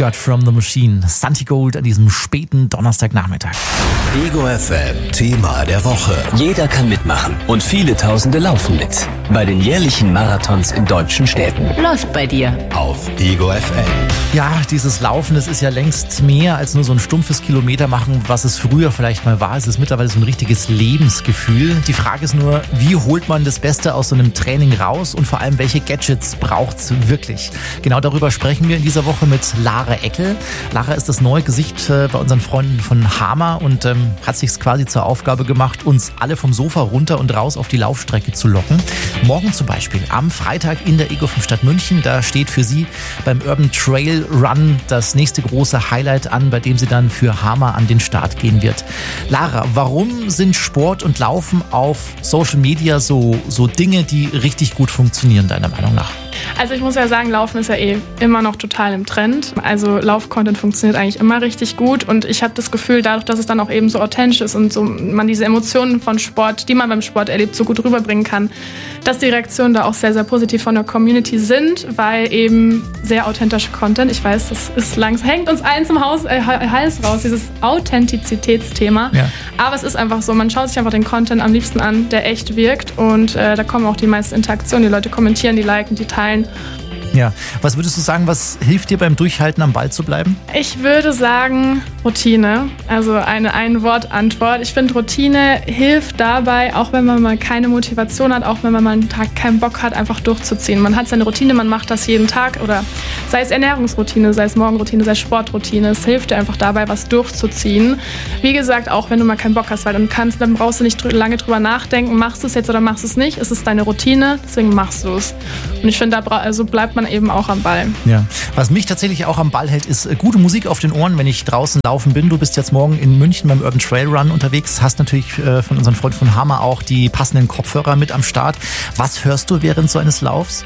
Got From The Machine. Santi Gold an diesem späten Donnerstagnachmittag. Ego FM Thema der Woche. Jeder kann mitmachen und viele Tausende laufen mit. Bei den jährlichen Marathons in deutschen Städten. Läuft bei dir. Auf Ego FM. Ja, dieses Laufen, das ist ja längst mehr als nur so ein stumpfes Kilometermachen, was es früher vielleicht mal war. Es ist mittlerweile so ein richtiges Lebensgefühl. Die Frage ist nur, wie holt man das Beste aus so einem Training raus und vor allem, welche Gadgets braucht's wirklich? Genau darüber sprechen wir in dieser Woche mit Lara Eckel. Lara ist das neue Gesicht bei unseren Freunden von Hama und hat sich quasi zur Aufgabe gemacht, uns alle vom Sofa runter und raus auf die Laufstrecke zu locken. Morgen zum Beispiel am Freitag in der Ego 5 Stadt München. Da steht für sie beim Urban Trail Run das nächste große Highlight an, bei dem sie dann für Hama an den Start gehen wird. Lara, warum sind Sport und Laufen auf Social Media so Dinge, die richtig gut funktionieren, deiner Meinung nach? Also ich muss ja sagen, Laufen ist ja immer noch total im Trend. Also Lauf-Content funktioniert eigentlich immer richtig gut und ich habe das Gefühl, dadurch, dass es dann auch eben so authentisch ist und so man diese Emotionen von Sport, die man beim Sport erlebt, so gut rüberbringen kann, dass die Reaktionen da auch sehr, sehr positiv von der Community sind, weil eben sehr authentischer Content, ich weiß, das ist langsam, hängt uns allen zum Hals raus, dieses Authentizitätsthema. Ja. Aber es ist einfach so, man schaut sich einfach den Content am liebsten an, der echt wirkt und da kommen auch die meisten Interaktionen, die Leute kommentieren, die liken, die teilen. Ja, was würdest du sagen, was hilft dir beim Durchhalten am Ball zu bleiben? Ich würde sagen Routine, also eine Ein-Wort-Antwort. Ich finde, Routine hilft dabei, auch wenn man mal keine Motivation hat, auch wenn man mal einen Tag keinen Bock hat, einfach durchzuziehen. Man hat seine Routine, man macht das jeden Tag oder sei es Ernährungsroutine, sei es Morgenroutine, sei es Sportroutine. Es hilft dir einfach dabei, was durchzuziehen. Wie gesagt, auch wenn du mal keinen Bock hast, weil dann brauchst du nicht lange drüber nachdenken, machst du es jetzt oder machst du es nicht. Es ist deine Routine, deswegen machst du es. Und ich finde, so bleibt man eben auch am Ball. Ja. Was mich tatsächlich auch am Ball hält, ist gute Musik auf den Ohren, wenn ich draußen laufen bin. Du bist jetzt morgen in München beim Urban Trail Run unterwegs, hast natürlich von unseren Freunden von Hama auch die passenden Kopfhörer mit am Start. Was hörst du während so eines Laufs?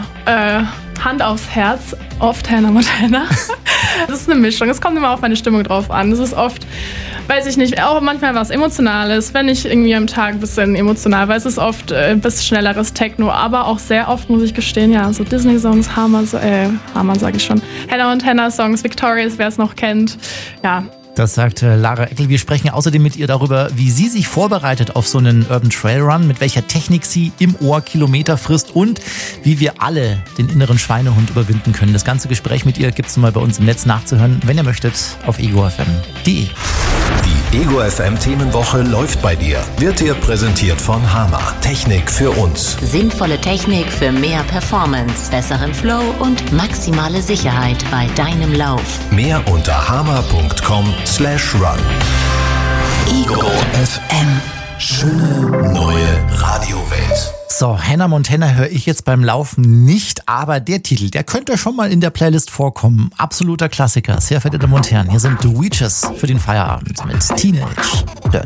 Hand aufs Herz, oft Hannah Montana. Das ist eine Mischung, es kommt immer auf meine Stimmung drauf an. Es ist oft, weiß ich nicht, auch manchmal was Emotionales, wenn ich irgendwie am Tag ein bisschen emotional, weil es ist oft ein bisschen schnelleres Techno, aber auch sehr oft, muss ich gestehen, ja, so Disney-Songs, Hannah sage ich schon, Hannah Montana-Songs, Victorious, wer es noch kennt, ja. Das sagt Lara Eckel. Wir sprechen außerdem mit ihr darüber, wie sie sich vorbereitet auf so einen Urban Trail Run, mit welcher Technik sie im Ohr Kilometer frisst und wie wir alle den inneren Schweinehund überwinden können. Das ganze Gespräch mit ihr gibt es mal bei uns im Netz nachzuhören, wenn ihr möchtet, auf egofm.de. Die Ego FM Themenwoche läuft bei dir. Wird dir präsentiert von Hama. Technik für uns. Sinnvolle Technik für mehr Performance, besseren Flow und maximale Sicherheit bei deinem Lauf. Mehr unter hama.com/run. Ego FM. Schöne neue Radiowelt. So, Hannah Montana höre ich jetzt beim Laufen nicht, aber der Titel, der könnte schon mal in der Playlist vorkommen. Absoluter Klassiker. Sehr verehrte Damen und Herren, hier sind The Weeches für den Feierabend mit Teenage Dirty.